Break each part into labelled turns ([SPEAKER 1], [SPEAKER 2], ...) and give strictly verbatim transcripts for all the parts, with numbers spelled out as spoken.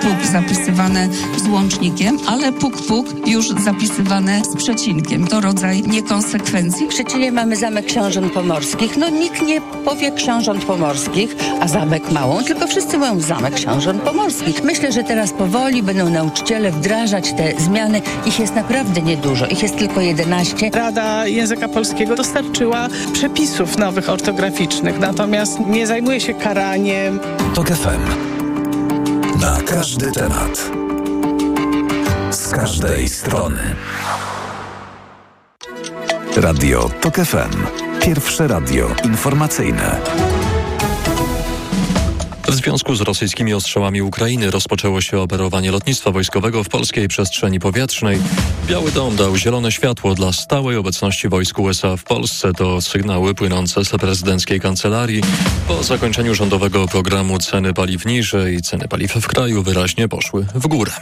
[SPEAKER 1] Puk zapisywane z łącznikiem, ale puk, puk już zapisywane z przecinkiem. To rodzaj niekonsekwencji.
[SPEAKER 2] W Szczecinie mamy Zamek Książąt Pomorskich. No nikt nie powie Książąt Pomorskich, a Zamek Małą, tylko wszyscy mówią Zamek Książąt Pomorskich. Myślę, że teraz powoli będą nauczyciele wdrażać te zmiany. Ich jest naprawdę niedużo. Ich jest tylko jedenaście.
[SPEAKER 3] Rada Języka Polskiego dostarczyła przepisów nowych ortograficznych, natomiast nie zajmuje się karaniem.
[SPEAKER 4] TOK F M. Na każdy temat. Z każdej strony. Radio TOK F M. Pierwsze radio informacyjne.
[SPEAKER 5] W związku z rosyjskimi ostrzałami Ukrainy rozpoczęło się operowanie lotnictwa wojskowego w polskiej przestrzeni powietrznej. Biały Dom dał zielone światło dla stałej obecności wojsk U S A w Polsce. To sygnały płynące z prezydenckiej kancelarii. Po zakończeniu rządowego programu ceny paliw niżej, ceny paliw w kraju wyraźnie poszły w górę.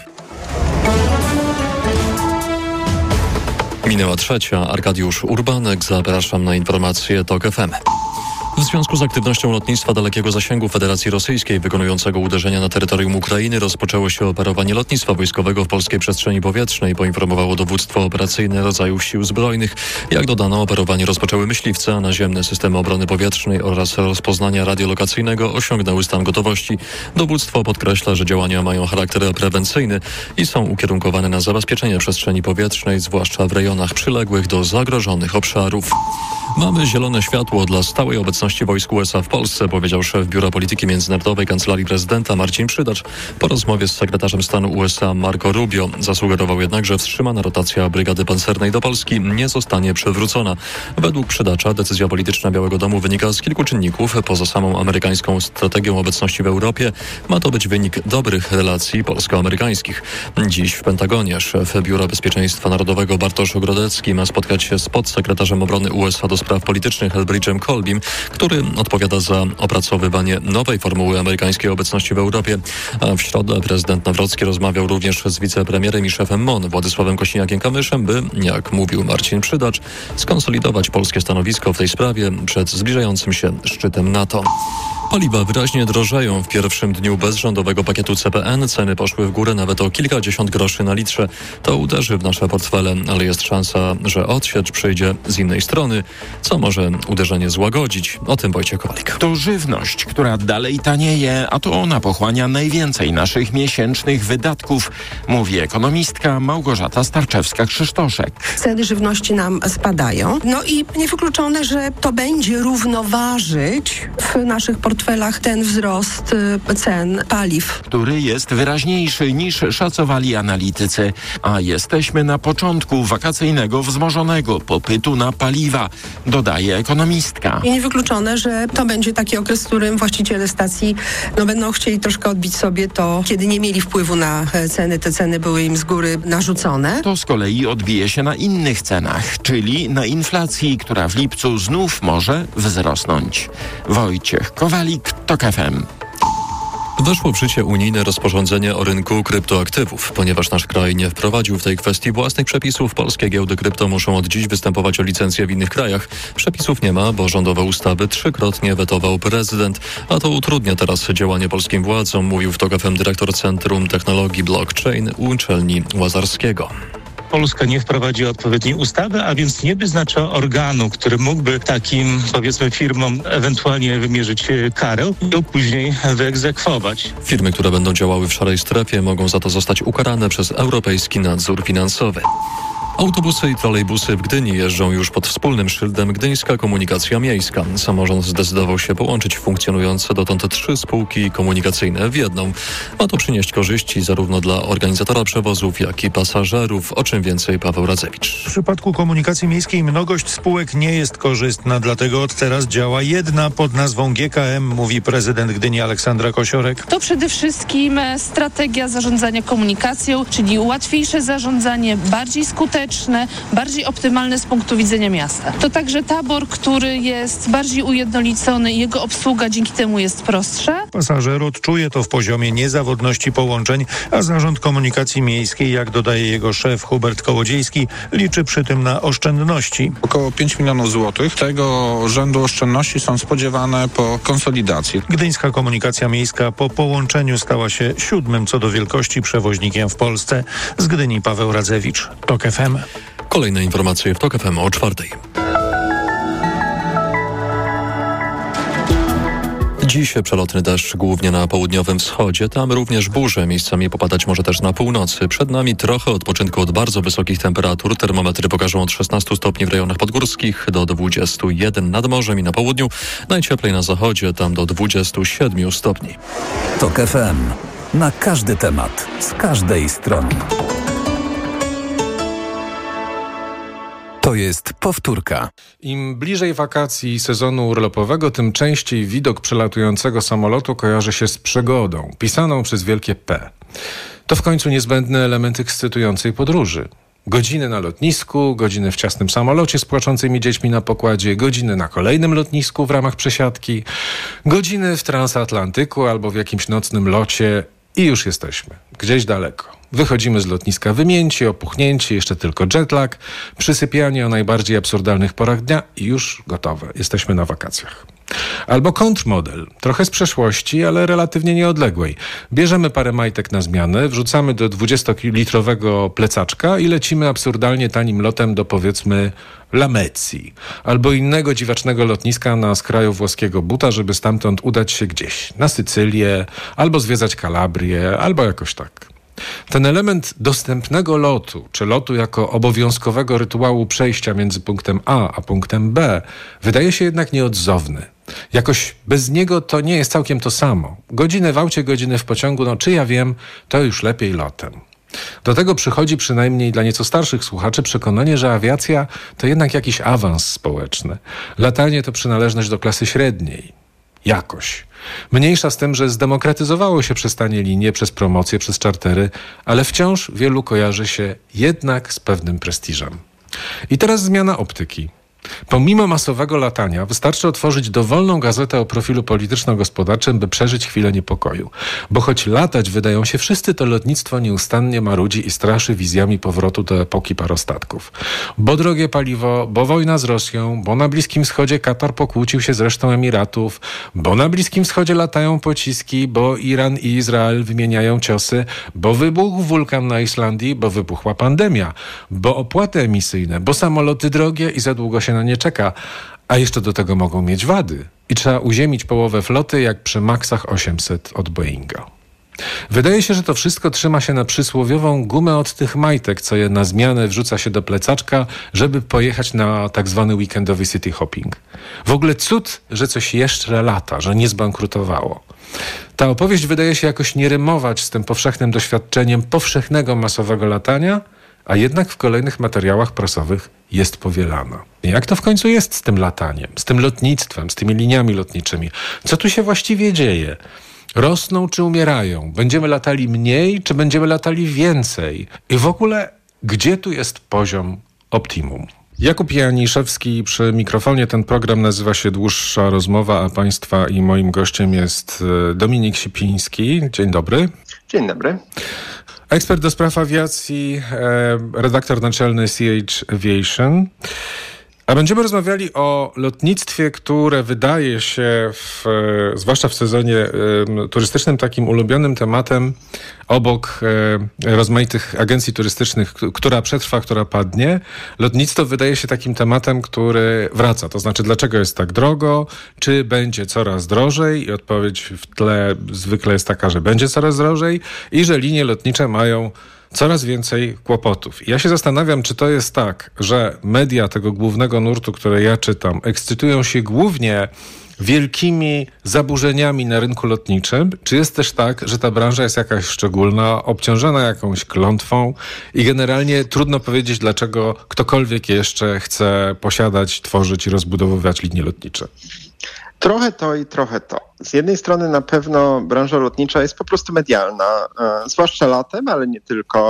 [SPEAKER 5] Minęła trzecia. Arkadiusz Urbanek. Zapraszam na informacje TOK F M. W związku z aktywnością lotnictwa dalekiego zasięgu Federacji Rosyjskiej wykonującego uderzenia na terytorium Ukrainy rozpoczęło się operowanie lotnictwa wojskowego w polskiej przestrzeni powietrznej, poinformowało dowództwo operacyjne rodzajów sił zbrojnych. Jak dodano, operowanie rozpoczęły myśliwce, a naziemne systemy obrony powietrznej oraz rozpoznania radiolokacyjnego osiągnęły stan gotowości. Dowództwo podkreśla, że działania mają charakter prewencyjny i są ukierunkowane na zabezpieczenie przestrzeni powietrznej, zwłaszcza w rejonach przyległych do zagrożonych obszarów. Mamy zielone światło dla stałej obecności wojsk U S A w Polsce, powiedział szef Biura Polityki Międzynarodowej Kancelarii Prezydenta Marcin Przydacz po rozmowie z sekretarzem stanu U S A Marco Rubio. Zasugerował jednak, że wstrzymana rotacja Brygady Pancernej do Polski nie zostanie przywrócona. Według Przydacza decyzja polityczna Białego Domu wynika z kilku czynników. Poza samą amerykańską strategią obecności w Europie ma to być wynik dobrych relacji polsko-amerykańskich. Dziś w Pentagonie szef Biura Bezpieczeństwa Narodowego Bartosz Grodecki ma spotkać się z podsekretarzem obrony U S A do spraw politycznych Elbridge'em Colbym, który odpowiada za opracowywanie nowej formuły amerykańskiej obecności w Europie. A w środę prezydent Nawrocki rozmawiał również z wicepremierem i szefem M O N Władysławem Kośniakiem-Kamyszem, by, jak mówił Marcin Przydacz, skonsolidować polskie stanowisko w tej sprawie przed zbliżającym się szczytem NATO. Paliwa wyraźnie drożeją. W pierwszym dniu bezrządowego pakietu C P N ceny poszły w górę nawet o kilkadziesiąt groszy na litrze. To uderzy w nasze portfele, ale jest szansa, że odsiecz przyjdzie z innej strony, co może uderzenie złagodzić. O tym Wojciech Kowalik.
[SPEAKER 6] To żywność, która dalej tanieje, a to ona pochłania najwięcej naszych miesięcznych wydatków, mówi ekonomistka Małgorzata Starczewska-Krzysztoszek.
[SPEAKER 7] Ceny żywności nam spadają. No i niewykluczone, że to będzie równoważyć w naszych portfelach ten wzrost cen paliw,
[SPEAKER 6] który jest wyraźniejszy niż szacowali analitycy, a jesteśmy na początku wakacyjnego wzmożonego popytu na paliwa, dodaje ekonomistka.
[SPEAKER 7] I niewykluczone, że to będzie taki okres, w którym właściciele stacji no, będą chcieli troszkę odbić sobie to, kiedy nie mieli wpływu na ceny, te ceny były im z góry narzucone.
[SPEAKER 6] To z kolei odbije się na innych cenach, czyli na inflacji, która w lipcu znów może wzrosnąć. Wojciech Kowalik, TOK F M.
[SPEAKER 5] Weszło w życie unijne rozporządzenie o rynku kryptoaktywów. Ponieważ nasz kraj nie wprowadził w tej kwestii własnych przepisów, polskie giełdy krypto muszą od dziś występować o licencję w innych krajach. Przepisów nie ma, bo rządowe ustawy trzykrotnie wetował prezydent, a to utrudnia teraz działanie polskim władzom, mówił w TOK F M dyrektor Centrum Technologii Blockchain Uczelni Łazarskiego.
[SPEAKER 8] Polska nie wprowadzi odpowiedniej ustawy, a więc nie wyznacza organu, który mógłby takim, powiedzmy, firmom ewentualnie wymierzyć karę i ją później wyegzekwować.
[SPEAKER 5] Firmy, które będą działały w szarej strefie, mogą za to zostać ukarane przez Europejski Nadzór Finansowy. Autobusy i trolejbusy w Gdyni jeżdżą już pod wspólnym szyldem Gdyńska Komunikacja Miejska. Samorząd zdecydował się połączyć funkcjonujące dotąd trzy spółki komunikacyjne w jedną. Ma to przynieść korzyści zarówno dla organizatora przewozów, jak i pasażerów. O czym więcej Paweł Radzewicz.
[SPEAKER 9] W przypadku komunikacji miejskiej mnogość spółek nie jest korzystna, dlatego od teraz działa jedna pod nazwą G K M, mówi prezydent Gdyni Aleksandra Kosiorek.
[SPEAKER 10] To przede wszystkim strategia zarządzania komunikacją, czyli łatwiejsze zarządzanie, bardziej skuteczne, bezpieczne, bardziej optymalne z punktu widzenia miasta. To także tabor, który jest bardziej ujednolicony i jego obsługa dzięki temu jest prostsza.
[SPEAKER 9] Pasażer odczuje to w poziomie niezawodności połączeń, a Zarząd Komunikacji Miejskiej, jak dodaje jego szef Hubert Kołodziejski, liczy przy tym na oszczędności.
[SPEAKER 11] Około pięć milionów złotych. Tego rzędu oszczędności są spodziewane po konsolidacji.
[SPEAKER 9] Gdyńska Komunikacja Miejska po połączeniu stała się siódmym co do wielkości przewoźnikiem w Polsce. Z Gdyni Paweł Radzewicz, TOK F M.
[SPEAKER 5] Kolejne informacje w TOK F M o czwartej. Dziś przelotny deszcz głównie na południowym wschodzie, tam również burze, miejscami popadać może też na północy. Przed nami trochę odpoczynku od bardzo wysokich temperatur. Termometry pokażą od szesnastu stopni w rejonach podgórskich do dwudziestu jeden nad morzem i na południu. Najcieplej na zachodzie, tam do dwudziestu siedmiu stopni.
[SPEAKER 4] TOK F M. Na każdy temat, z każdej strony. To jest powtórka.
[SPEAKER 12] Im bliżej wakacji sezonu urlopowego, tym częściej widok przelatującego samolotu kojarzy się z przygodą, pisaną przez wielkie P. To w końcu niezbędny element ekscytującej podróży. Godziny na lotnisku, godziny w ciasnym samolocie z płaczącymi dziećmi na pokładzie, godziny na kolejnym lotnisku w ramach przesiadki, godziny w transatlantyku albo w jakimś nocnym locie i już jesteśmy, gdzieś daleko. Wychodzimy z lotniska wymięci, opuchnięci, jeszcze tylko jetlag, przysypianie o najbardziej absurdalnych porach dnia i już gotowe. Jesteśmy na wakacjach. Albo kontrmodel, trochę z przeszłości, ale relatywnie nieodległej. Bierzemy parę majtek na zmianę, wrzucamy do dwudziestolitrowego plecaczka i lecimy absurdalnie tanim lotem do, powiedzmy, Lamecji albo innego dziwacznego lotniska na skraju włoskiego buta, żeby stamtąd udać się gdzieś na Sycylię, albo zwiedzać Kalabrię, albo jakoś tak. Ten element dostępnego lotu, czy lotu jako obowiązkowego rytuału przejścia między punktem A a punktem B, wydaje się jednak nieodzowny. Jakoś bez niego to nie jest całkiem to samo. Godziny w aucie, godziny w pociągu, no czy ja wiem, to już lepiej lotem. Do tego przychodzi przynajmniej dla nieco starszych słuchaczy przekonanie, że awiacja to jednak jakiś awans społeczny. Latanie to przynależność do klasy średniej. Jakoś. Mniejsza z tym, że zdemokratyzowało się przystanie linie przez promocje, przez czartery, ale wciąż wielu kojarzy się jednak z pewnym prestiżem. I teraz zmiana optyki. Pomimo masowego latania wystarczy otworzyć dowolną gazetę o profilu polityczno-gospodarczym, by przeżyć chwilę niepokoju. Bo choć latać wydają się wszyscy, to lotnictwo nieustannie marudzi i straszy wizjami powrotu do epoki parostatków. Bo drogie paliwo, bo wojna z Rosją, bo na Bliskim Wschodzie Katar pokłócił się z resztą Emiratów, bo na Bliskim Wschodzie latają pociski, bo Iran i Izrael wymieniają ciosy, bo wybuchł wulkan na Islandii, bo wybuchła pandemia, bo opłaty emisyjne, bo samoloty drogie i za długo się na nie czeka, a jeszcze do tego mogą mieć wady i trzeba uziemić połowę floty jak przy Maxach osiemset od Boeinga. Wydaje się, że to wszystko trzyma się na przysłowiową gumę od tych majtek, co je na zmianę wrzuca się do plecaczka, żeby pojechać na tak zwany weekendowy city hopping. W ogóle cud, że coś jeszcze lata, że nie zbankrutowało. Ta opowieść wydaje się jakoś nie rymować z tym powszechnym doświadczeniem powszechnego masowego latania, a jednak w kolejnych materiałach prasowych jest powielana. Jak to w końcu jest z tym lataniem, z tym lotnictwem, z tymi liniami lotniczymi? Co tu się właściwie dzieje? Rosną czy umierają? Będziemy latali mniej, czy będziemy latali więcej? I w ogóle, gdzie tu jest poziom optimum? Jakub Janiszewski przy mikrofonie. Ten program nazywa się Dłuższa Rozmowa, a państwa i moim gościem jest Dominik Sipiński. Dzień dobry.
[SPEAKER 13] Dzień dobry.
[SPEAKER 12] Ekspert do spraw awiacji, redaktor naczelny C H Aviation. A będziemy rozmawiali o lotnictwie, które wydaje się, w, zwłaszcza w sezonie y, turystycznym, takim ulubionym tematem obok y, rozmaitych agencji turystycznych, k- która przetrwa, która padnie. Lotnictwo wydaje się takim tematem, który wraca. To znaczy, dlaczego jest tak drogo? Czy będzie coraz drożej? I odpowiedź w tle zwykle jest taka, że będzie coraz drożej i że linie lotnicze mają coraz więcej kłopotów. I ja się zastanawiam, czy to jest tak, że media tego głównego nurtu, które ja czytam, ekscytują się głównie wielkimi zaburzeniami na rynku lotniczym, czy jest też tak, że ta branża jest jakaś szczególna, obciążona jakąś klątwą i generalnie trudno powiedzieć, dlaczego ktokolwiek jeszcze chce posiadać, tworzyć i rozbudowywać linie lotnicze.
[SPEAKER 13] Trochę to i trochę to. Z jednej strony na pewno branża lotnicza jest po prostu medialna, e, zwłaszcza latem, ale nie tylko.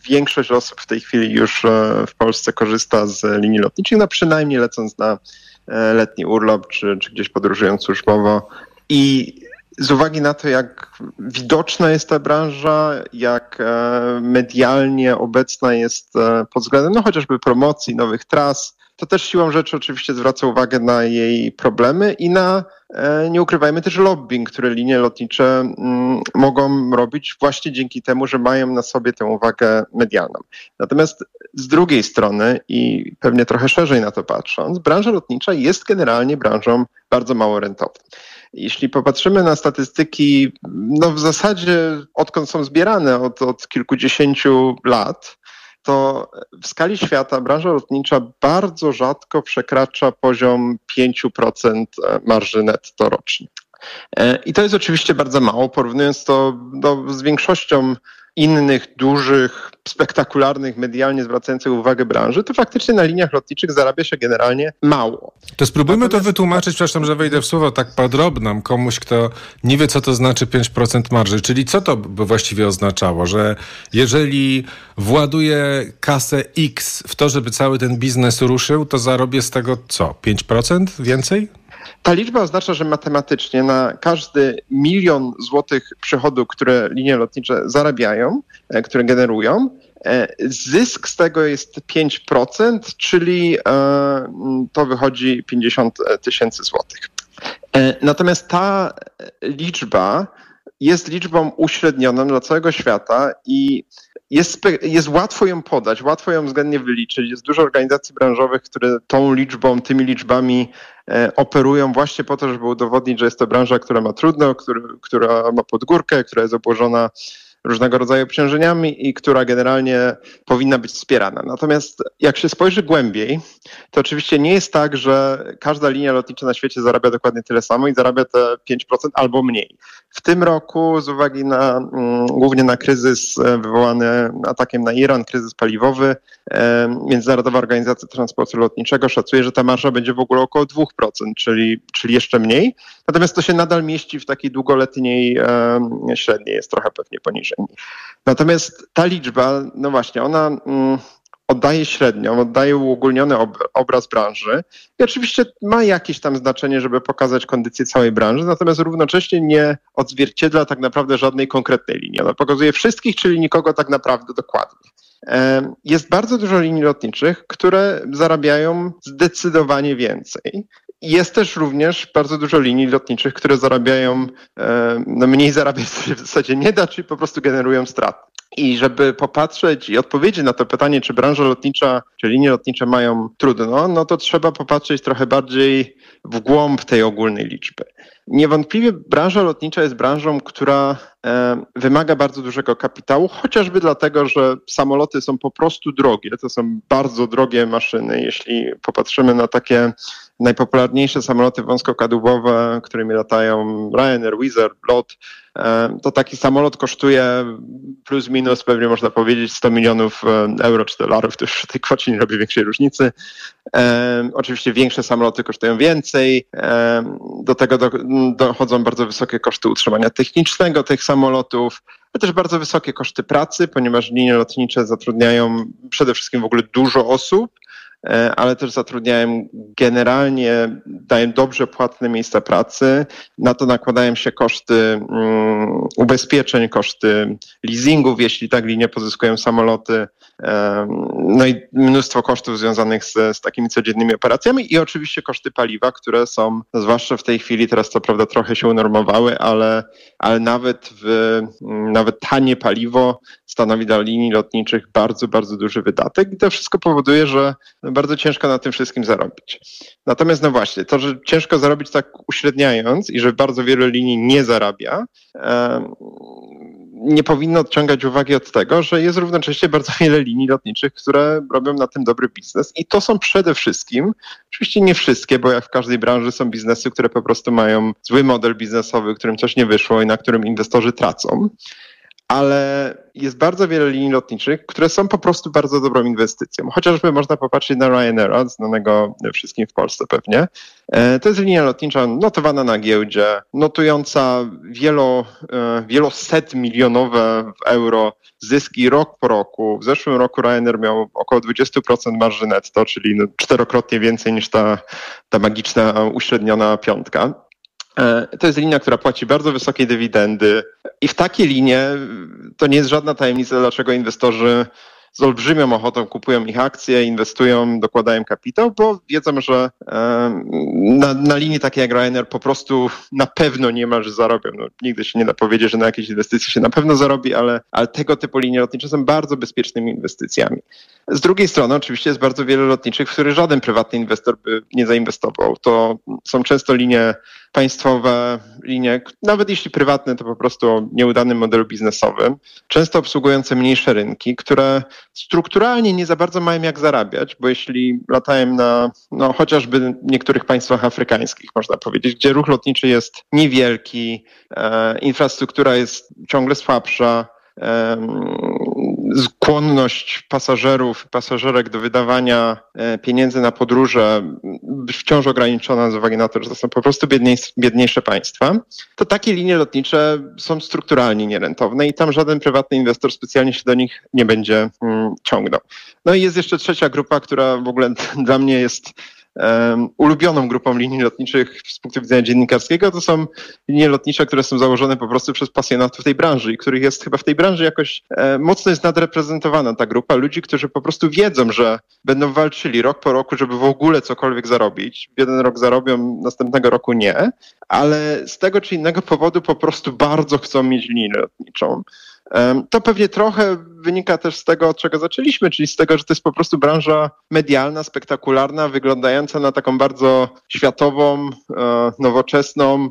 [SPEAKER 13] większość osób w tej chwili już w Polsce korzysta z linii lotniczych, no przynajmniej lecąc na letni urlop, czy, czy gdzieś podróżując służbowo. I z uwagi na to, jak widoczna jest ta branża, jak medialnie obecna jest pod względem no chociażby promocji nowych tras, to też siłą rzeczy oczywiście zwraca uwagę na jej problemy i na, nie ukrywajmy, też lobbying, które linie lotnicze mm, mogą robić właśnie dzięki temu, że mają na sobie tę uwagę medialną. Natomiast z drugiej strony i pewnie trochę szerzej na to patrząc, branża lotnicza jest generalnie branżą bardzo mało rentowną. Jeśli popatrzymy na statystyki, no w zasadzie odkąd są zbierane od, od kilkudziesięciu lat, to w skali świata branża lotnicza bardzo rzadko przekracza poziom pięć procent marży netto rocznie. I to jest oczywiście bardzo mało, porównując to do, z większością innych dużych, spektakularnych, medialnie zwracających uwagę branży, to faktycznie na liniach lotniczych zarabia się generalnie mało.
[SPEAKER 12] To spróbujmy
[SPEAKER 13] Natomiast...
[SPEAKER 12] to wytłumaczyć, przepraszam, że wejdę w słowo, tak podrobną komuś, kto nie wie, co to znaczy pięć procent marży. Czyli co to by właściwie oznaczało? Że jeżeli właduję kasę X w to, żeby cały ten biznes ruszył, to zarobię z tego co? pięć procent więcej?
[SPEAKER 13] Ta liczba oznacza, że matematycznie na każdy milion złotych przychodu, które linie lotnicze zarabiają, które generują, zysk z tego jest pięć procent, czyli to wychodzi pięćdziesiąt tysięcy złotych. Natomiast ta liczba jest liczbą uśrednioną dla całego świata i Jest, jest łatwo ją podać, łatwo ją względnie wyliczyć. Jest dużo organizacji branżowych, które tą liczbą, tymi liczbami e, operują właśnie po to, żeby udowodnić, że jest to branża, która ma trudno, który, która ma podgórkę, która jest obłożona różnego rodzaju obciążeniami i która generalnie powinna być wspierana. Natomiast jak się spojrzy głębiej, to oczywiście nie jest tak, że każda linia lotnicza na świecie zarabia dokładnie tyle samo i zarabia te pięć procent albo mniej. W tym roku z uwagi na mm, głównie na kryzys wywołany atakiem na Iran, kryzys paliwowy, e, Międzynarodowa Organizacja Transportu Lotniczego szacuje, że ta marża będzie w ogóle około dwa procent, czyli, czyli jeszcze mniej. Natomiast to się nadal mieści w takiej długoletniej e, średniej, jest trochę pewnie poniżej. Natomiast ta liczba, no właśnie, ona mm, oddaje średnią, oddaje uogólniony ob- obraz branży i oczywiście ma jakieś tam znaczenie, żeby pokazać kondycję całej branży, natomiast równocześnie nie odzwierciedla tak naprawdę żadnej konkretnej linii. Ona pokazuje wszystkich, czyli nikogo tak naprawdę dokładnie. Jest bardzo dużo linii lotniczych, które zarabiają zdecydowanie więcej. Jest też również bardzo dużo linii lotniczych, które zarabiają, no mniej zarabiać sobie w zasadzie nie da, czyli po prostu generują straty. I żeby popatrzeć i odpowiedzieć na to pytanie, czy branża lotnicza, czy linie lotnicze mają trudno, no to trzeba popatrzeć trochę bardziej w głąb tej ogólnej liczby. Niewątpliwie branża lotnicza jest branżą, która e, wymaga bardzo dużego kapitału, chociażby dlatego, że samoloty są po prostu drogie. To są bardzo drogie maszyny. Jeśli popatrzymy na takie najpopularniejsze samoloty wąskokadłubowe, którymi latają Ryanair, Wizz Air, LOT, e, to taki samolot kosztuje plus minus, pewnie można powiedzieć, sto milionów euro czy dolarów. To już w tej kwocie nie robi większej różnicy. E, oczywiście większe samoloty kosztują więcej. E, do tego do, dochodzą bardzo wysokie koszty utrzymania technicznego tych samolotów, ale też bardzo wysokie koszty pracy, ponieważ linie lotnicze zatrudniają przede wszystkim w ogóle dużo osób, ale też zatrudniają generalnie, dają dobrze płatne miejsca pracy. Na to nakładają się koszty um, ubezpieczeń, koszty leasingów, jeśli tak linie pozyskują samoloty. Um, no i mnóstwo kosztów związanych z, z takimi codziennymi operacjami i oczywiście koszty paliwa, które są, no zwłaszcza w tej chwili, teraz co prawda trochę się unormowały, ale, ale nawet, w, nawet tanie paliwo stanowi dla linii lotniczych bardzo, bardzo duży wydatek i to wszystko powoduje, że bardzo ciężko na tym wszystkim zarobić. Natomiast no właśnie, to, że ciężko zarobić tak uśredniając i że bardzo wiele linii nie zarabia, e, nie powinno odciągać uwagi od tego, że jest równocześnie bardzo wiele linii lotniczych, które robią na tym dobry biznes i to są przede wszystkim, oczywiście nie wszystkie, bo jak w każdej branży są biznesy, które po prostu mają zły model biznesowy, którym coś nie wyszło i na którym inwestorzy tracą. ale jest bardzo wiele linii lotniczych, które są po prostu bardzo dobrą inwestycją. Chociażby można popatrzeć na Ryanaira, znanego wszystkim w Polsce pewnie. To jest linia lotnicza notowana na giełdzie, notująca wielo, wieloset milionowe w euro zyski rok po roku. W zeszłym roku Ryanair miał około dwadzieścia procent marży netto, czyli no czterokrotnie więcej niż ta, ta magiczna uśredniona piątka. To jest linia, która płaci bardzo wysokie dywidendy i w takie linie to nie jest żadna tajemnica, dlaczego inwestorzy z olbrzymią ochotą kupują ich akcje, inwestują, dokładają kapitał, bo wiedzą, że na, na linii takiej jak Ryanair po prostu na pewno niemalże zarobią. No, nigdy się nie da powiedzieć, że na jakieś inwestycje się na pewno zarobi, ale, ale tego typu linie lotnicze są bardzo bezpiecznymi inwestycjami. Z drugiej strony oczywiście jest bardzo wiele lotniczych, w których żaden prywatny inwestor by nie zainwestował. To są często linie państwowe, linie, nawet jeśli prywatne, to po prostu o nieudanym modelu biznesowym, często obsługujące mniejsze rynki, które strukturalnie nie za bardzo mają jak zarabiać, bo jeśli latają na no, chociażby niektórych państwach afrykańskich, można powiedzieć, gdzie ruch lotniczy jest niewielki, e, infrastruktura jest ciągle słabsza, e, skłonność pasażerów, pasażerek do wydawania pieniędzy na podróże wciąż ograniczona z uwagi na to, że to są po prostu biedniejsze państwa, to takie linie lotnicze są strukturalnie nierentowne i tam żaden prywatny inwestor specjalnie się do nich nie będzie ciągnął. No i jest jeszcze trzecia grupa, która w ogóle dla mnie jest Um, ulubioną grupą linii lotniczych z punktu widzenia dziennikarskiego, to są linie lotnicze, które są założone po prostu przez pasjonatów tej branży i których jest chyba w tej branży jakoś e, mocno jest nadreprezentowana ta grupa ludzi, którzy po prostu wiedzą, że będą walczyli rok po roku, żeby w ogóle cokolwiek zarobić. Jeden rok zarobią, następnego roku nie, ale z tego czy innego powodu po prostu bardzo chcą mieć linię lotniczą. To pewnie trochę wynika też z tego, od czego zaczęliśmy, czyli z tego, że to jest po prostu branża medialna, spektakularna, wyglądająca na taką bardzo światową, nowoczesną.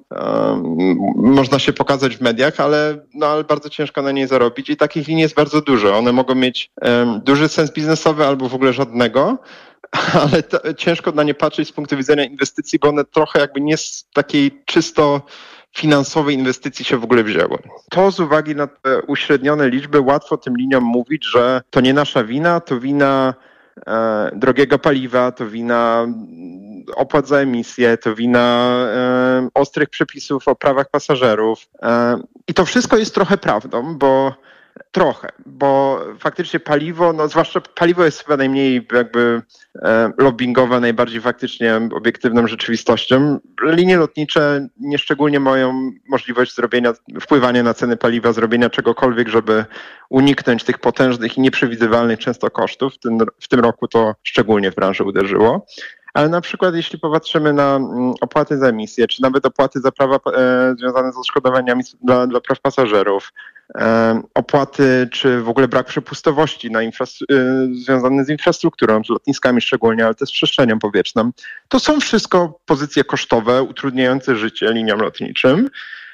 [SPEAKER 13] Można się pokazać w mediach, ale, no, ale bardzo ciężko na niej zarobić i takich linii jest bardzo dużo. One mogą mieć duży sens biznesowy albo w ogóle żadnego, ale to, ciężko na nie patrzeć z punktu widzenia inwestycji, bo one trochę jakby nie z takiej czysto finansowej inwestycji się w ogóle wzięły. To z uwagi na te uśrednione liczby łatwo tym liniom mówić, że to nie nasza wina, to wina e, drogiego paliwa, to wina opłat za emisję, to wina e, ostrych przepisów o prawach pasażerów. E, I to wszystko jest trochę prawdą, bo Trochę, bo faktycznie paliwo, no zwłaszcza paliwo jest chyba najmniej jakby e, lobbingowe, najbardziej faktycznie obiektywną rzeczywistością. Linie lotnicze nieszczególnie mają możliwość zrobienia, wpływania na ceny paliwa, zrobienia czegokolwiek, żeby uniknąć tych potężnych i nieprzewidywalnych często kosztów. W tym, w tym roku to szczególnie w branży uderzyło. Ale na przykład jeśli popatrzymy na opłaty za emisję, czy nawet opłaty za prawa e, związane z odszkodowaniami dla, dla praw pasażerów, e, opłaty czy w ogóle brak przepustowości na infrastru- e, związane z infrastrukturą, z lotniskami szczególnie, ale też z przestrzenią powietrzną, to są wszystko pozycje kosztowe, utrudniające życie liniom lotniczym,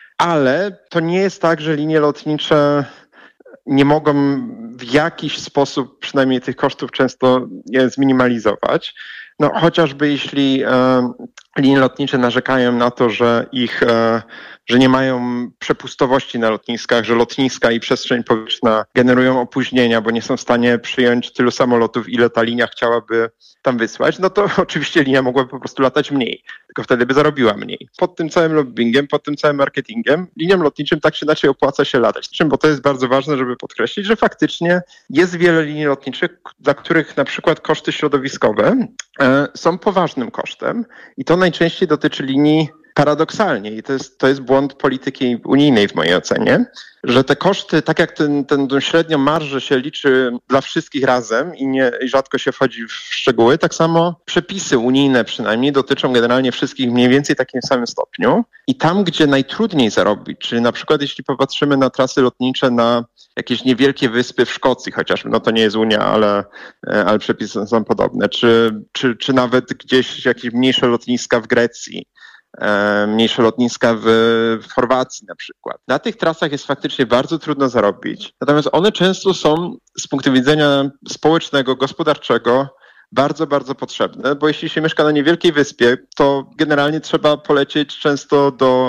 [SPEAKER 13] ale to nie jest tak, że linie lotnicze nie mogą w jakiś sposób przynajmniej tych kosztów często zminimalizować. No chociażby jeśli e, linie lotnicze narzekają na to, że ich, e, że nie mają przepustowości na lotniskach, że lotniska i przestrzeń powietrzna generują opóźnienia, bo nie są w stanie przyjąć tylu samolotów, ile ta linia chciałaby tam wysłać, no to oczywiście linia mogłaby po prostu latać mniej, tylko wtedy by zarobiła mniej. Pod tym całym lobbyingiem, pod tym całym marketingiem, liniom lotniczym tak czy inaczej opłaca się latać. Bo to jest bardzo ważne, żeby podkreślić, że faktycznie jest wiele linii lotniczych, dla których na przykład koszty środowiskowe e, są poważnym kosztem i to najczęściej dotyczy linii paradoksalnie, i to jest, to jest błąd polityki unijnej w mojej ocenie, że te koszty, tak jak ten, ten, ten średnią marżę się liczy dla wszystkich razem i, nie, i rzadko się wchodzi w szczegóły, tak samo przepisy unijne przynajmniej dotyczą generalnie wszystkich mniej więcej w takim samym stopniu. I tam, gdzie najtrudniej zarobić, czyli na przykład jeśli popatrzymy na trasy lotnicze na jakieś niewielkie wyspy w Szkocji chociażby, no to nie jest Unia, ale, ale przepisy są podobne, czy, czy, czy nawet gdzieś jakieś mniejsze lotniska w Grecji, mniejsze lotniska w, w Chorwacji na przykład. Na tych trasach jest faktycznie bardzo trudno zarobić, natomiast one często są z punktu widzenia społecznego, gospodarczego bardzo, bardzo potrzebne, bo jeśli się mieszka na niewielkiej wyspie, to generalnie trzeba polecieć często do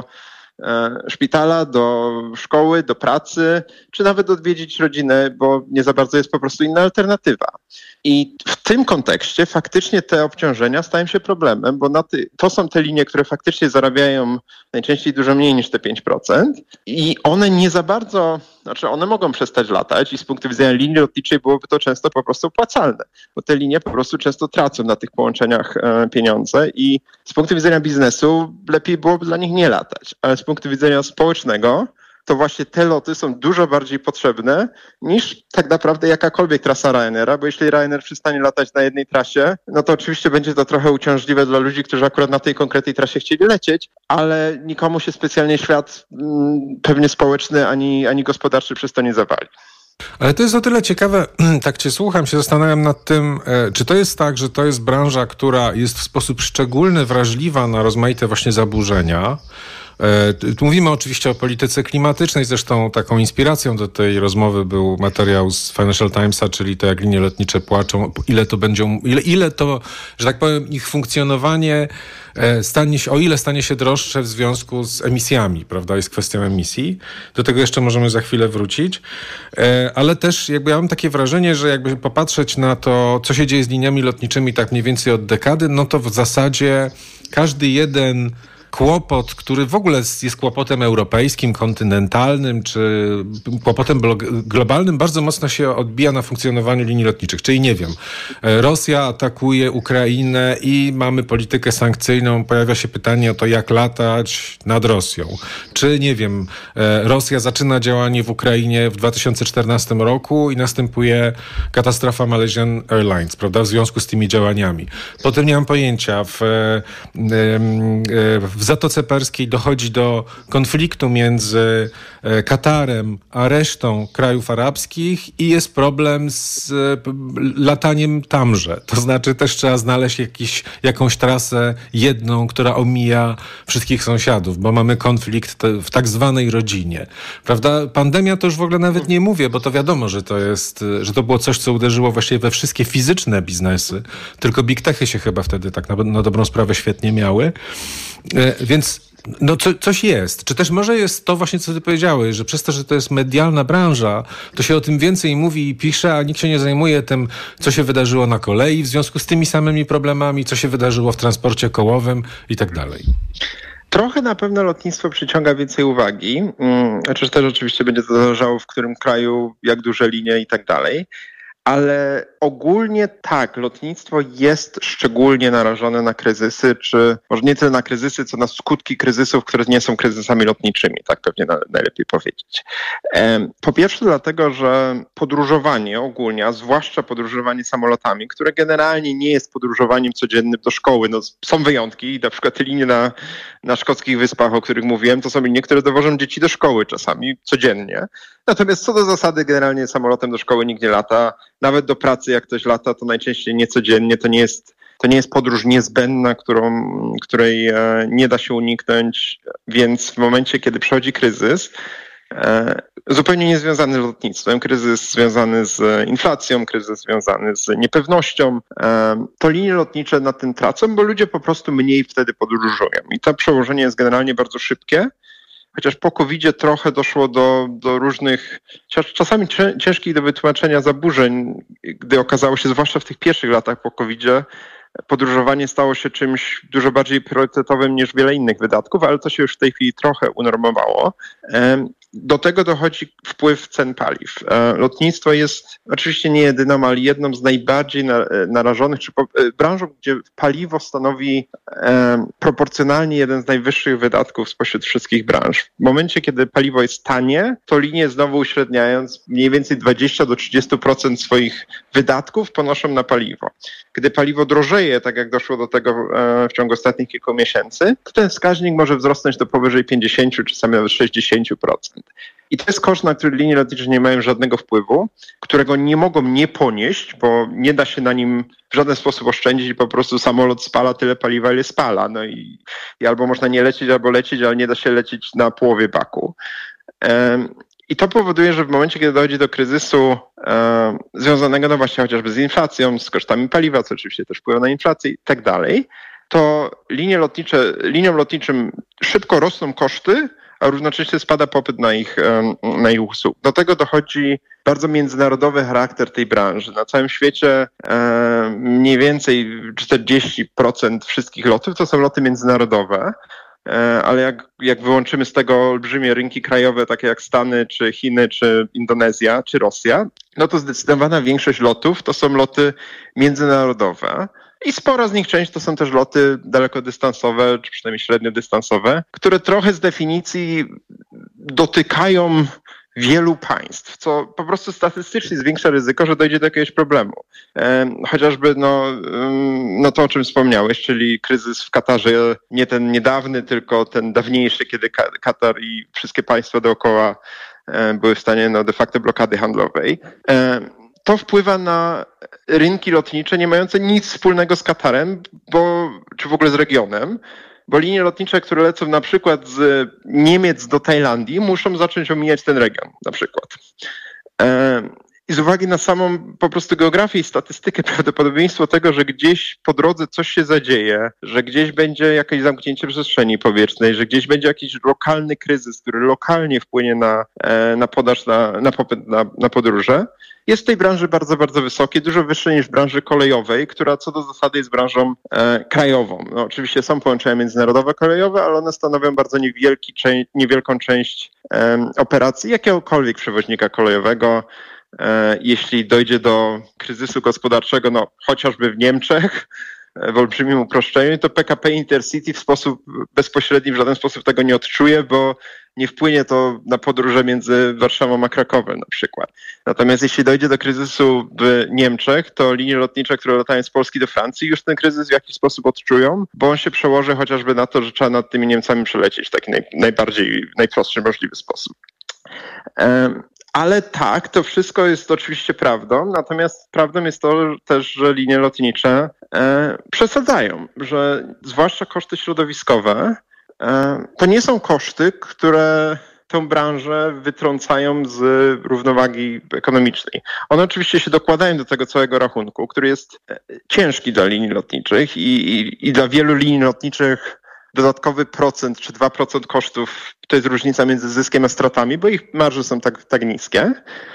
[SPEAKER 13] e, szpitala, do szkoły, do pracy, czy nawet odwiedzić rodzinę, bo nie za bardzo jest po prostu inna alternatywa. I w tym kontekście faktycznie te obciążenia stają się problemem, bo na ty, to są te linie, które faktycznie zarabiają najczęściej dużo mniej niż te pięć procent i one nie za bardzo, znaczy one mogą przestać latać i z punktu widzenia linii lotniczej byłoby to często po prostu opłacalne, bo te linie po prostu często tracą na tych połączeniach e, pieniądze i z punktu widzenia biznesu lepiej byłoby dla nich nie latać, ale z punktu widzenia społecznego to właśnie te loty są dużo bardziej potrzebne niż tak naprawdę jakakolwiek trasa Ryanaira, bo jeśli Ryanair przestanie latać na jednej trasie, no to oczywiście będzie to trochę uciążliwe dla ludzi, którzy akurat na tej konkretnej trasie chcieli lecieć, ale nikomu się specjalnie świat mm, pewnie społeczny ani, ani gospodarczy przez to nie zawali.
[SPEAKER 12] Ale to jest o tyle ciekawe, tak cię słucham, się zastanawiam nad tym, czy to jest tak, że to jest branża, która jest w sposób szczególny wrażliwa na rozmaite właśnie zaburzenia. Tu mówimy oczywiście o polityce klimatycznej, zresztą taką inspiracją do tej rozmowy był materiał z Financial Timesa, czyli to jak linie lotnicze płaczą, ile to będzie, ile, ile to, że tak powiem, ich funkcjonowanie stanie się, o ile stanie się droższe w związku z emisjami, prawda, jest kwestią emisji. Do tego jeszcze możemy za chwilę wrócić, ale też jakby ja mam takie wrażenie, że jakby popatrzeć na to, co się dzieje z liniami lotniczymi tak mniej więcej od dekady, no to w zasadzie każdy jeden kłopot, który w ogóle jest kłopotem europejskim, kontynentalnym, czy kłopotem globalnym, bardzo mocno się odbija na funkcjonowaniu linii lotniczych. Czyli nie wiem, Rosja atakuje Ukrainę i mamy politykę sankcyjną, pojawia się pytanie o to, jak latać nad Rosją. Czy nie wiem, Rosja zaczyna działanie w Ukrainie w dwa tysiące czternastym roku i następuje katastrofa Malaysian Airlines, prawda, w związku z tymi działaniami. Potem nie mam pojęcia, w, w W Zatoce Perskiej dochodzi do konfliktu między Katarem a resztą krajów arabskich i jest problem z lataniem tamże. To znaczy też trzeba znaleźć jakiś, jakąś trasę jedną, która omija wszystkich sąsiadów, bo mamy konflikt w tak zwanej rodzinie. Prawda? Pandemia to już w ogóle nawet nie mówię, bo to wiadomo, że to jest, że to było coś, co uderzyło właściwie we wszystkie fizyczne biznesy. Tylko big techy się chyba wtedy tak na, na dobrą sprawę świetnie miały. Więc no co, coś jest. Czy też może jest to właśnie, co ty powiedziałeś, że przez to, że to jest medialna branża, to się o tym więcej mówi i pisze, a nikt się nie zajmuje tym, co się wydarzyło na kolei w związku z tymi samymi problemami, co się wydarzyło w transporcie kołowym i tak dalej.
[SPEAKER 13] Trochę na pewno lotnictwo przyciąga więcej uwagi. Znaczy też oczywiście będzie to zależało w którym kraju, jak duże linie i tak dalej. Ale ogólnie tak, lotnictwo jest szczególnie narażone na kryzysy, czy może nie tyle na kryzysy, co na skutki kryzysów, które nie są kryzysami lotniczymi, tak pewnie na, najlepiej powiedzieć. Po pierwsze dlatego, że podróżowanie ogólnie, a zwłaszcza podróżowanie samolotami, które generalnie nie jest podróżowaniem codziennym do szkoły, no są wyjątki, na przykład te linie na, na szkockich wyspach, o których mówiłem, to są linie, które dowożą dzieci do szkoły czasami codziennie. Natomiast co do zasady generalnie samolotem do szkoły nikt nie lata, nawet do pracy jak ktoś lata, to najczęściej niecodziennie, to nie jest, to nie jest podróż niezbędna, którą, której e, nie da się uniknąć, więc w momencie, kiedy przychodzi kryzys, e, zupełnie niezwiązany z lotnictwem, kryzys związany z inflacją, kryzys związany z niepewnością, e, to linie lotnicze na tym tracą, bo ludzie po prostu mniej wtedy podróżują i to przełożenie jest generalnie bardzo szybkie. Chociaż po kowidzie trochę doszło do, do różnych, czasami ciężkich do wytłumaczenia zaburzeń, gdy okazało się, zwłaszcza w tych pierwszych latach po kowidzie, podróżowanie stało się czymś dużo bardziej priorytetowym niż wiele innych wydatków, ale to się już w tej chwili trochę unormowało. Do tego dochodzi wpływ cen paliw. Lotnictwo jest oczywiście nie jedyną, ale jedną z najbardziej narażonych, czy branżą, gdzie paliwo stanowi proporcjonalnie jeden z najwyższych wydatków spośród wszystkich branż. W momencie, kiedy paliwo jest tanie, to linie znowu uśredniając mniej więcej dwadzieścia do trzydziestu procent swoich wydatków ponoszą na paliwo. Gdy paliwo drożeje, tak jak doszło do tego w ciągu ostatnich kilku miesięcy, to ten wskaźnik może wzrosnąć do powyżej pięćdziesiąt, czasami nawet sześćdziesiąt procent. I to jest koszt, na który linie lotnicze nie mają żadnego wpływu, którego nie mogą nie ponieść, bo nie da się na nim w żaden sposób oszczędzić i po prostu samolot spala tyle paliwa, ile spala. No i, i albo można nie lecieć, albo lecieć, ale nie da się lecieć na połowie baku. Um, I to powoduje, że w momencie, kiedy dochodzi do kryzysu e, związanego no właśnie chociażby z inflacją, z kosztami paliwa, co oczywiście też wpływa na inflację i tak dalej, to linie lotnicze, liniom lotniczym szybko rosną koszty, a równocześnie spada popyt na ich, na ich usługi. Do tego dochodzi bardzo międzynarodowy charakter tej branży. Na całym świecie e, mniej więcej czterdzieści procent wszystkich lotów to są loty międzynarodowe, e, ale jak, jak wyłączymy z tego olbrzymie rynki krajowe, takie jak Stany, czy Chiny, czy Indonezja, czy Rosja, no to zdecydowana większość lotów to są loty międzynarodowe. I spora z nich część to są też loty dalekodystansowe, czy przynajmniej średniodystansowe, które trochę z definicji dotykają wielu państw, co po prostu statystycznie zwiększa ryzyko, że dojdzie do jakiegoś problemu. E, chociażby no, no to, o czym wspomniałeś, czyli kryzys w Katarze, nie ten niedawny, tylko ten dawniejszy, kiedy Katar i wszystkie państwa dookoła e, były w stanie no, de facto blokady handlowej. E, to wpływa na rynki lotnicze nie mające nic wspólnego z Katarem, bo, czy w ogóle z regionem, bo linie lotnicze, które lecą na przykład z Niemiec do Tajlandii, muszą zacząć omijać ten region na przykład. I z uwagi na samą po prostu geografię i statystykę, prawdopodobieństwo tego, że gdzieś po drodze coś się zadzieje, że gdzieś będzie jakieś zamknięcie przestrzeni powietrznej, że gdzieś będzie jakiś lokalny kryzys, który lokalnie wpłynie na, na podaż, na, na popyt na, na podróże, jest w tej branży bardzo, bardzo wysokie, dużo wyższe niż w branży kolejowej, która co do zasady jest branżą e, krajową. No, oczywiście są połączenia międzynarodowe kolejowe, ale one stanowią bardzo niewielki, cze- niewielką część e, operacji jakiegokolwiek przewoźnika kolejowego. E, jeśli dojdzie do kryzysu gospodarczego, no chociażby w Niemczech, w olbrzymim uproszczeniu, to P K P Intercity w sposób bezpośredni w żaden sposób tego nie odczuje, bo nie wpłynie to na podróże między Warszawą a Krakowem na przykład. Natomiast jeśli dojdzie do kryzysu w Niemczech, to linie lotnicze, które latają z Polski do Francji, już ten kryzys w jakiś sposób odczują, bo on się przełoży chociażby na to, że trzeba nad tymi Niemcami przelecieć w taki naj, najbardziej, najprostszy możliwy sposób. Um, Ale tak, to wszystko jest oczywiście prawdą, natomiast prawdą jest to też, że linie lotnicze e, przesadzają, że zwłaszcza koszty środowiskowe e, to nie są koszty, które tę branżę wytrącają z równowagi ekonomicznej. One oczywiście się dokładają do tego całego rachunku, który jest ciężki dla linii lotniczych i, i, i dla wielu linii lotniczych dodatkowy procent czy dwa procent kosztów to jest różnica między zyskiem a stratami, bo ich marże są tak, tak niskie.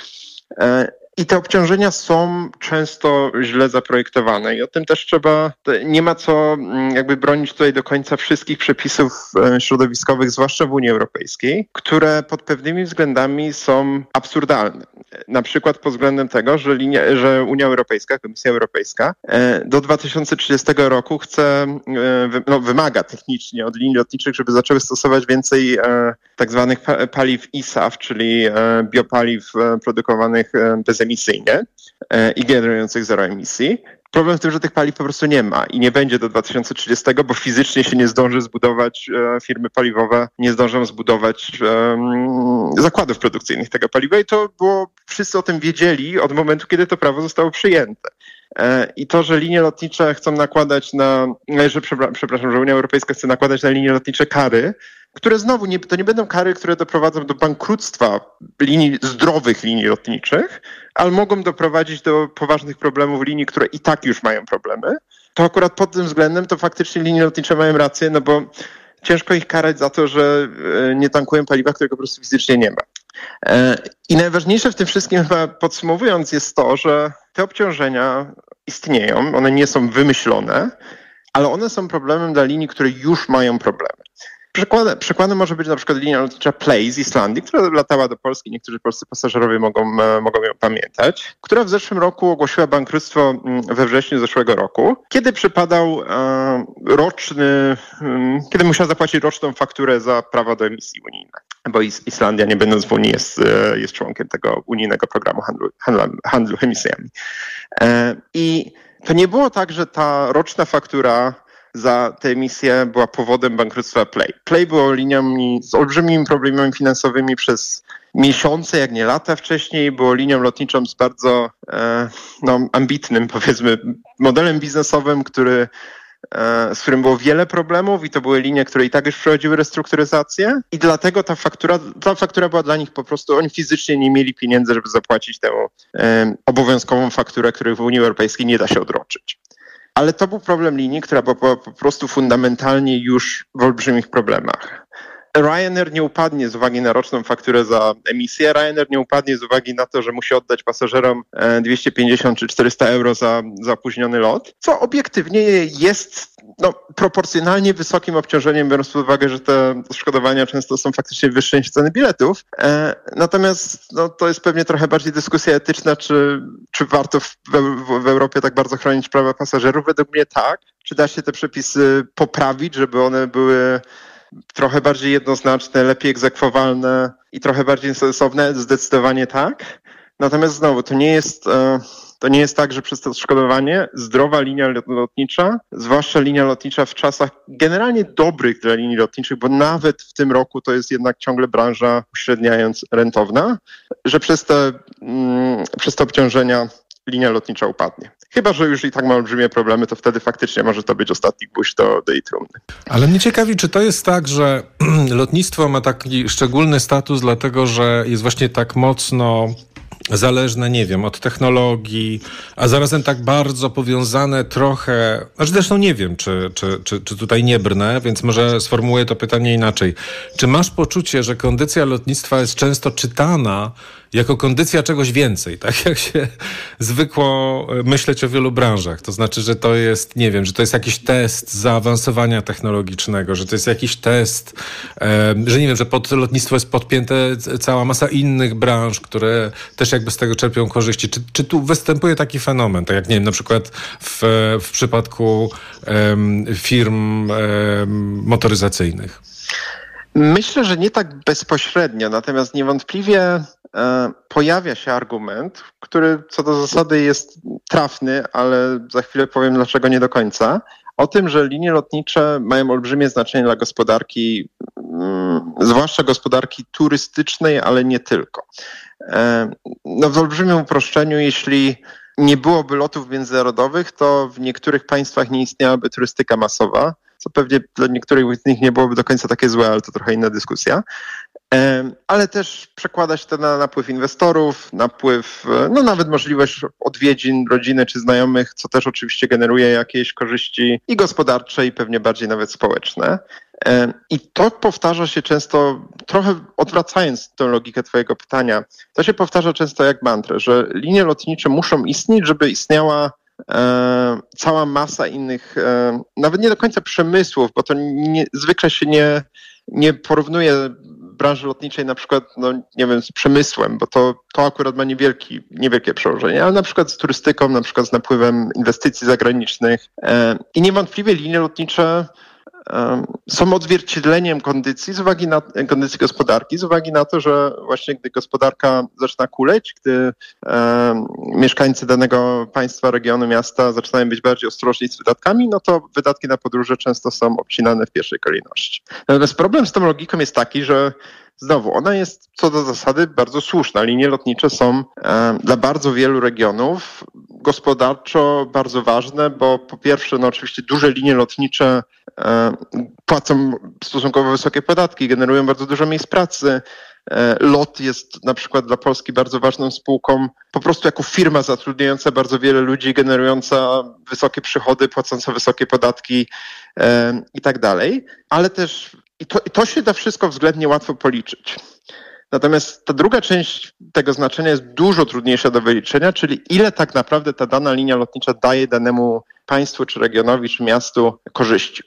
[SPEAKER 13] I te obciążenia są często źle zaprojektowane i o tym też trzeba, nie ma co jakby bronić tutaj do końca wszystkich przepisów środowiskowych, zwłaszcza w Unii Europejskiej, które pod pewnymi względami są absurdalne. Na przykład pod względem tego, że, linia, że Unia Europejska, Komisja Europejska do dwa tysiące trzydziestego roku chce, no, wymaga technicznie od linii lotniczych, żeby zaczęły stosować więcej tak zwanych paliw I S A F, czyli biopaliw produkowanych bezemisyjnie i generujących zero emisji. Problem w tym, że tych paliw po prostu nie ma i nie będzie do dwa tysiące trzydziestego, bo fizycznie się nie zdąży zbudować, e, firmy paliwowe nie zdążą zbudować e, zakładów produkcyjnych tego paliwa i to było, wszyscy o tym wiedzieli od momentu, kiedy to prawo zostało przyjęte. E, I to, że linie lotnicze chcą nakładać na, że, przepraszam, że Unia Europejska chce nakładać na linie lotnicze kary, które znowu nie, to nie będą kary, które doprowadzą do bankructwa linii, zdrowych linii lotniczych, ale mogą doprowadzić do poważnych problemów linii, które i tak już mają problemy. To akurat pod tym względem to faktycznie linie lotnicze mają rację, no bo ciężko ich karać za to, że nie tankują paliwa, którego po prostu fizycznie nie ma. I najważniejsze w tym wszystkim, chyba podsumowując, jest to, że te obciążenia istnieją, one nie są wymyślone, ale one są problemem dla linii, które już mają problemy. Przykładem, przykładem może być na przykład linia lotnicza Play z Islandii, która latała do Polski, niektórzy polscy pasażerowie mogą, mogą ją pamiętać, która w zeszłym roku ogłosiła bankructwo we wrześniu zeszłego roku, kiedy przypadał e, roczny, e, kiedy musiała zapłacić roczną fakturę za prawa do emisji unijne, bo Is- Islandia, nie będąc w Unii, jest, e, jest członkiem tego unijnego programu handlu, handlu, handlu emisjami. E, I to nie było tak, że ta roczna faktura za tę emisję była powodem bankructwa Play. Play było linią z olbrzymimi problemami finansowymi przez miesiące, jak nie lata wcześniej. Było linią lotniczą z bardzo e, no, ambitnym, powiedzmy, modelem biznesowym, który, e, z którym było wiele problemów i to były linie, które i tak już przechodziły restrukturyzację i dlatego ta faktura, ta faktura była dla nich po prostu, oni fizycznie nie mieli pieniędzy, żeby zapłacić tę e, obowiązkową fakturę, której w Unii Europejskiej nie da się odroczyć. Ale to był problem linii, która była po prostu fundamentalnie już w olbrzymich problemach. Ryanair nie upadnie z uwagi na roczną fakturę za emisję, Ryanair nie upadnie z uwagi na to, że musi oddać pasażerom dwieście pięćdziesiąt czy czterysta euro za, za opóźniony lot, co obiektywnie jest no, proporcjonalnie wysokim obciążeniem, biorąc pod uwagę, że te odszkodowania często są faktycznie wyższe niż ceny biletów. E, natomiast no, to jest pewnie trochę bardziej dyskusja etyczna, czy, czy warto w, w, w Europie tak bardzo chronić prawa pasażerów. Według mnie tak. Czy da się te przepisy poprawić, żeby one były trochę bardziej jednoznaczne, lepiej egzekwowalne i trochę bardziej sensowne? Zdecydowanie tak. Natomiast znowu, to nie jest, to nie jest tak, że przez to odszkodowanie zdrowa linia lotnicza, zwłaszcza linia lotnicza w czasach generalnie dobrych dla linii lotniczych, bo nawet w tym roku to jest jednak ciągle branża uśredniając rentowna, że przez te, przez te obciążenia linia lotnicza upadnie. Chyba że już i tak ma olbrzymie problemy, to wtedy faktycznie może to być ostatni gwóźdź do, do jej trumny.
[SPEAKER 12] Ale mnie ciekawi, czy to jest tak, że lotnictwo ma taki szczególny status, dlatego że jest właśnie tak mocno zależne, nie wiem, od technologii, a zarazem tak bardzo powiązane trochę, znaczy zresztą nie wiem, czy, czy, czy, czy tutaj nie brnę, więc może sformułuję to pytanie inaczej. Czy masz poczucie, że kondycja lotnictwa jest często czytana jako kondycja czegoś więcej, tak jak się zwykło myśleć o wielu branżach? To znaczy, że to jest, nie wiem, że to jest jakiś test zaawansowania technologicznego, że to jest jakiś test, e, że nie wiem, że pod lotnictwo jest podpięte cała masa innych branż, które też jakby z tego czerpią korzyści. Czy, czy tu występuje taki fenomen, tak jak, nie wiem, na przykład w, w przypadku um, firm um, motoryzacyjnych?
[SPEAKER 13] Myślę, że nie tak bezpośrednio, natomiast niewątpliwie e, pojawia się argument, który co do zasady jest trafny, ale za chwilę powiem, dlaczego nie do końca, o tym, że linie lotnicze mają olbrzymie znaczenie dla gospodarki, mm, zwłaszcza gospodarki turystycznej, ale nie tylko. E, no w olbrzymim uproszczeniu, jeśli nie byłoby lotów międzynarodowych, to w niektórych państwach nie istniałaby turystyka masowa, co pewnie dla niektórych z nich nie byłoby do końca takie złe, ale to trochę inna dyskusja. Ale też przekłada się to na napływ inwestorów, napływ, no nawet możliwość odwiedzin rodziny czy znajomych, co też oczywiście generuje jakieś korzyści i gospodarcze, i pewnie bardziej nawet społeczne. I to powtarza się często, trochę odwracając tę logikę twojego pytania, to się powtarza często jak mantrę, że linie lotnicze muszą istnieć, żeby istniała E, cała masa innych, e, nawet nie do końca przemysłów, bo to nie, zwykle się nie, nie porównuje branży lotniczej na przykład, no nie wiem, z przemysłem, bo to, to akurat ma niewielki, niewielkie przełożenie, ale na przykład z turystyką, na przykład z napływem inwestycji zagranicznych e, i niewątpliwie linie lotnicze są odzwierciedleniem kondycji z uwagi na kondycji gospodarki, z uwagi na to, że właśnie gdy gospodarka zaczyna kuleć, gdy e, mieszkańcy danego państwa, regionu, miasta zaczynają być bardziej ostrożni z wydatkami, no to wydatki na podróże często są obcinane w pierwszej kolejności. Natomiast problem z tą logiką jest taki, że znowu, ona jest co do zasady bardzo słuszna. Linie lotnicze są e, dla bardzo wielu regionów gospodarczo bardzo ważne, bo po pierwsze, no oczywiście duże linie lotnicze e, płacą stosunkowo wysokie podatki, generują bardzo dużo miejsc pracy. E, LOT jest na przykład dla Polski bardzo ważną spółką, po prostu jako firma zatrudniająca bardzo wiele ludzi, generująca wysokie przychody, płacąca wysokie podatki e, i tak dalej, ale też I to, I to się da wszystko względnie łatwo policzyć. Natomiast ta druga część tego znaczenia jest dużo trudniejsza do wyliczenia, czyli ile tak naprawdę ta dana linia lotnicza daje danemu państwu, czy regionowi, czy miastu korzyści.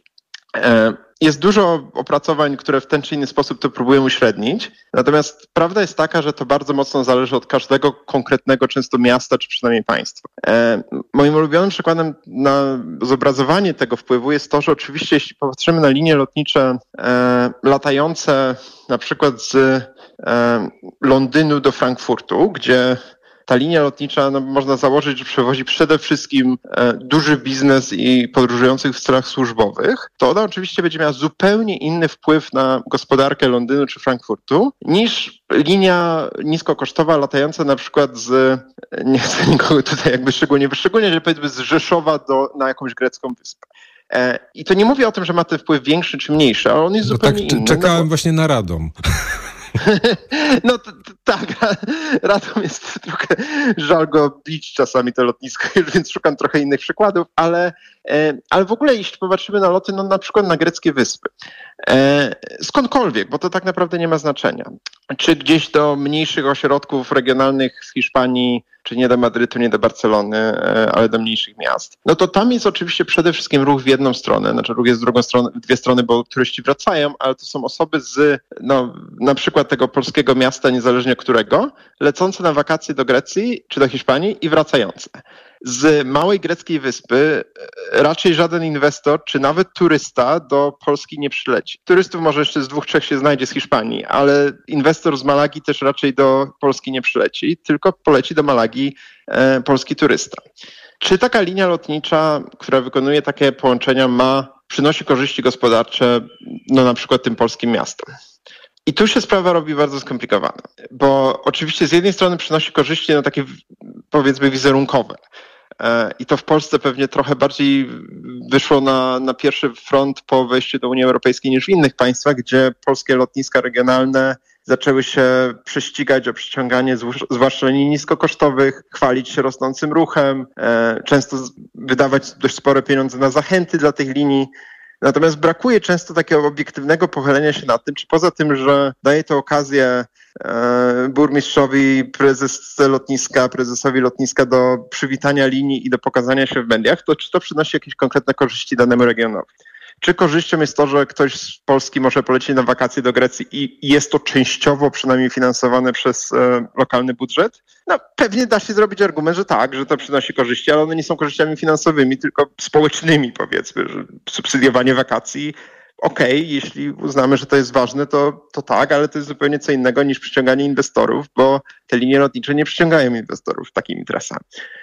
[SPEAKER 13] Jest dużo opracowań, które w ten czy inny sposób to próbują uśrednić, natomiast prawda jest taka, że to bardzo mocno zależy od każdego konkretnego często miasta, czy przynajmniej państwa. E, moim ulubionym przykładem na zobrazowanie tego wpływu jest to, że oczywiście jeśli popatrzymy na linie lotnicze e, latające na przykład z e, Londynu do Frankfurtu, gdzie ta linia lotnicza, no, można założyć, że przewozi przede wszystkim e, duży biznes i podróżujących w celach służbowych, to ona oczywiście będzie miała zupełnie inny wpływ na gospodarkę Londynu czy Frankfurtu niż linia niskokosztowa latająca na przykład z, nie chcę nikogo tutaj jakby szczególnie wyszczególniać, ale powiedzmy z Rzeszowa do, na jakąś grecką wyspę. E, I to nie mówię o tym, że ma ten wpływ większy czy mniejszy, ale on jest
[SPEAKER 12] no
[SPEAKER 13] zupełnie
[SPEAKER 12] tak,
[SPEAKER 13] inny.
[SPEAKER 12] Czekałem
[SPEAKER 13] no bo...
[SPEAKER 12] właśnie na Radom.
[SPEAKER 13] No t- t- tak, Radom jest trochę żal go bić czasami to lotnisko, więc szukam trochę innych przykładów, ale, e, ale w ogóle jeśli popatrzymy na loty, no na przykład na greckie wyspy, e, skądkolwiek, bo to tak naprawdę nie ma znaczenia, czy gdzieś do mniejszych ośrodków regionalnych w Hiszpanii, czy nie do Madrytu, nie do Barcelony, e, ale do mniejszych miast, no to tam jest oczywiście przede wszystkim ruch w jedną stronę, znaczy ruch jest w drugą stronę, w dwie strony, bo turyści wracają, ale to są osoby z, no na przykład tego polskiego miasta, niezależnie którego, lecące na wakacje do Grecji czy do Hiszpanii i wracające. Z małej greckiej wyspy raczej żaden inwestor, czy nawet turysta do Polski nie przyleci. Turystów może jeszcze z dwóch, trzech się znajdzie z Hiszpanii, ale inwestor z Malagi też raczej do Polski nie przyleci, tylko poleci do Malagi e, polski turysta. Czy taka linia lotnicza, która wykonuje takie połączenia, ma, przynosi korzyści gospodarcze, no na przykład tym polskim miastom? I tu się sprawa robi bardzo skomplikowana, bo oczywiście z jednej strony przynosi korzyści, no takie powiedzmy wizerunkowe. I to w Polsce pewnie trochę bardziej wyszło na, na pierwszy front po wejściu do Unii Europejskiej niż w innych państwach, gdzie polskie lotniska regionalne zaczęły się prześcigać o przyciąganie zwłaszcza linii niskokosztowych, chwalić się rosnącym ruchem, często wydawać dość spore pieniądze na zachęty dla tych linii. Natomiast brakuje często takiego obiektywnego pochylenia się nad tym, czy poza tym, że daje to okazję e, burmistrzowi, prezes lotniska, prezesowi lotniska do przywitania linii i do pokazania się w mediach, to czy to przynosi jakieś konkretne korzyści danemu regionowi? Czy korzyścią jest to, że ktoś z Polski może polecieć na wakacje do Grecji i jest to częściowo przynajmniej finansowane przez e, lokalny budżet? No pewnie da się zrobić argument, że tak, że to przynosi korzyści, ale one nie są korzyściami finansowymi, tylko społecznymi powiedzmy, że subsydiowanie wakacji. Okej, okay, jeśli uznamy, że to jest ważne, to, to tak, ale to jest zupełnie co innego niż przyciąganie inwestorów, bo te linie lotnicze nie przyciągają inwestorów takimi trasami.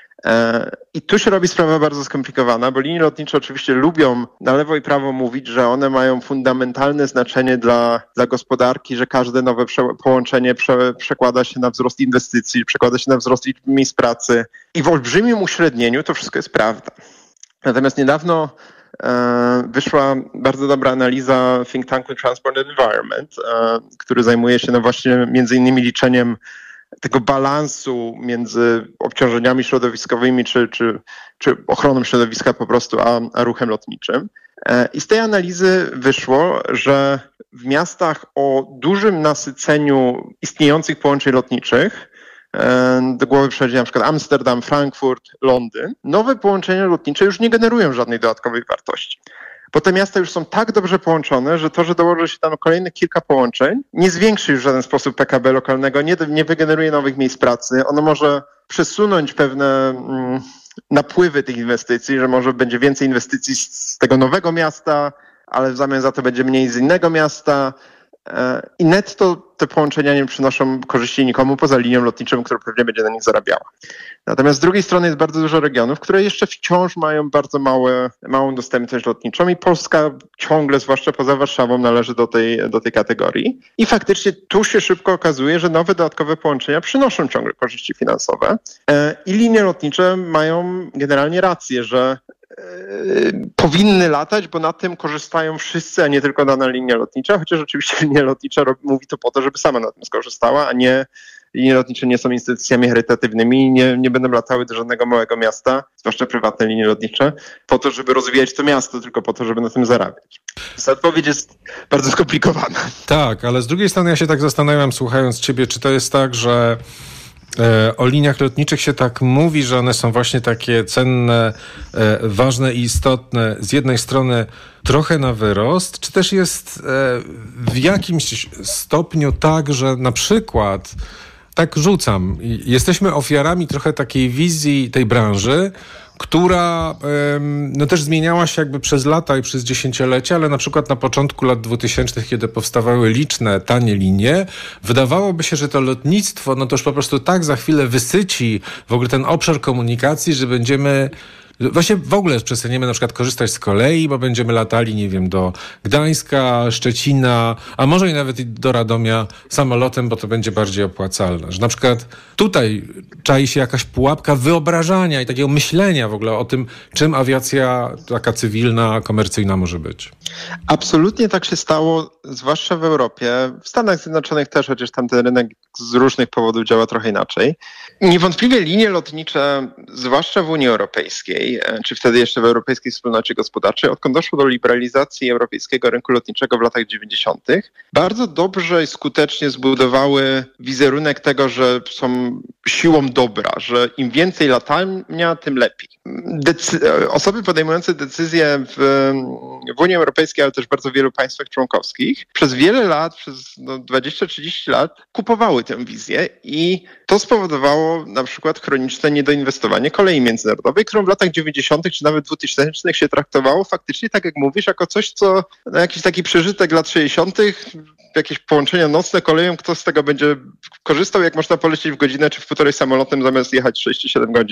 [SPEAKER 13] I tu się robi sprawa bardzo skomplikowana, bo linie lotnicze oczywiście lubią na lewo i prawo mówić, że one mają fundamentalne znaczenie dla, dla gospodarki, że każde nowe prze, połączenie prze, przekłada się na wzrost inwestycji, przekłada się na wzrost liczby miejsc pracy i w olbrzymim uśrednieniu to wszystko jest prawda. Natomiast niedawno e, wyszła bardzo dobra analiza think tanku Transport and Environment, e, który zajmuje się no właśnie między innymi liczeniem tego balansu między obciążeniami środowiskowymi czy, czy, czy ochroną środowiska po prostu, a, a ruchem lotniczym. I z tej analizy wyszło, że w miastach o dużym nasyceniu istniejących połączeń lotniczych, do głowy przychodzi na przykład Amsterdam, Frankfurt, Londyn, nowe połączenia lotnicze już nie generują żadnej dodatkowej wartości. Bo te miasta już są tak dobrze połączone, że to, że dołoży się tam kolejnych kilka połączeń, nie zwiększy już w żaden sposób P K B lokalnego, nie, nie wygeneruje nowych miejsc pracy. Ono może przesunąć pewne mm, napływy tych inwestycji, że może będzie więcej inwestycji z, z tego nowego miasta, ale w zamian za to będzie mniej z innego miasta. I netto te połączenia nie przynoszą korzyści nikomu poza linią lotniczą, która pewnie będzie na nich zarabiała. Natomiast z drugiej strony jest bardzo dużo regionów, które jeszcze wciąż mają bardzo małe, małą dostępność lotniczą i Polska ciągle, zwłaszcza poza Warszawą, należy do tej, do tej kategorii. I faktycznie tu się szybko okazuje, że nowe dodatkowe połączenia przynoszą ciągle korzyści finansowe i linie lotnicze mają generalnie rację, że powinny latać, bo na tym korzystają wszyscy, a nie tylko dana linia lotnicza, chociaż oczywiście linia lotnicza mówi to po to, żeby sama na tym skorzystała, a nie linie lotnicze nie są instytucjami charytatywnymi, nie, nie będą latały do żadnego małego miasta, zwłaszcza prywatne linie lotnicze, po to, żeby rozwijać to miasto, tylko po to, żeby na tym zarabiać. Więc odpowiedź jest bardzo skomplikowana.
[SPEAKER 12] Tak, ale z drugiej strony ja się tak zastanawiam, słuchając ciebie, czy to jest tak, że o liniach lotniczych się tak mówi, że one są właśnie takie cenne, ważne i istotne. Z jednej strony trochę na wyrost, czy też jest w jakimś stopniu tak, że na przykład, tak rzucam, jesteśmy ofiarami trochę takiej wizji tej branży, która no też zmieniała się jakby przez lata i przez dziesięciolecia, ale na przykład na początku lat dwutysięcznych, kiedy powstawały liczne, tanie linie, wydawałoby się, że to lotnictwo, no to już po prostu tak za chwilę wysyci w ogóle ten obszar komunikacji, że będziemy Właśnie w ogóle przestaniemy na przykład korzystać z kolei, bo będziemy latali, nie wiem, do Gdańska, Szczecina, a może i nawet i do Radomia samolotem, bo to będzie bardziej opłacalne. Że na przykład tutaj czai się jakaś pułapka wyobrażania i takiego myślenia w ogóle o tym, czym awiacja taka cywilna, komercyjna może być.
[SPEAKER 13] Absolutnie tak się stało, zwłaszcza w Europie. W Stanach Zjednoczonych też, chociaż tam ten rynek z różnych powodów działa trochę inaczej. Niewątpliwie linie lotnicze, zwłaszcza w Unii Europejskiej, czy wtedy jeszcze w Europejskiej Wspólnocie Gospodarczej, odkąd doszło do liberalizacji europejskiego rynku lotniczego w latach dziewięćdziesiątych, bardzo dobrze i skutecznie zbudowały wizerunek tego, że są siłą dobra, że im więcej latania, tym lepiej. Decy- osoby podejmujące decyzje w, w Unii Europejskiej, ale też w bardzo wielu państwach członkowskich, przez wiele lat, przez no, dwadzieścia trzydzieści lat kupowały tę wizję i to spowodowało na przykład chroniczne niedoinwestowanie kolei międzynarodowej, którą w latach dziewięćdziesiątych czy nawet dwutysięcznych się traktowało faktycznie, tak jak mówisz, jako coś, co no, jakiś taki przeżytek lat sześćdziesiątych, jakieś połączenia nocne koleją, kto z tego będzie korzystał, jak można polecieć w godzinę czy w półtorej samolotem zamiast jechać sześć czy siedem godzin